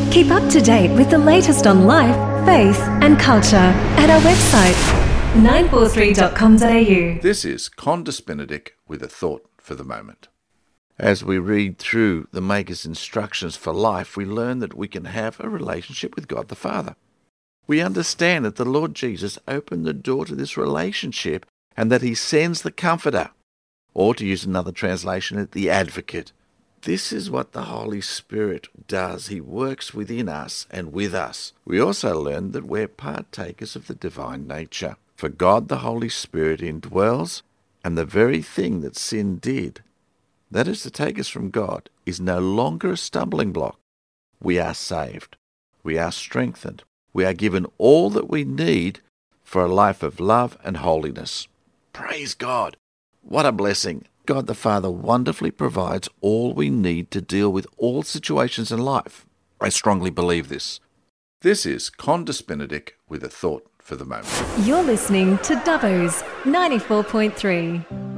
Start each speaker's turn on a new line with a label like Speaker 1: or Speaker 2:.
Speaker 1: Keep up to date with the latest on life, faith and culture at our website 943.com.au.
Speaker 2: This is Condis Benedict with a thought for the moment. As we read through the Maker's instructions for life, we learn that we can have a relationship with God the Father. We understand that the Lord Jesus opened the door to this relationship and that he sends the Comforter, or to use another translation, the Advocate. This is what the Holy Spirit does. He works within us and with us. We also learn that we're partakers of the divine nature. For God the Holy Spirit indwells, and the very thing that sin did, that is to take us from God, is no longer a stumbling block. We are saved. We are strengthened. We are given all that we need for a life of love and holiness. Praise God. What a blessing. God the Father wonderfully provides all we need to deal with all situations in life. I strongly believe this. This is Condis Benedict with a thought for the moment.
Speaker 1: You're listening to Dubbo's 94.3.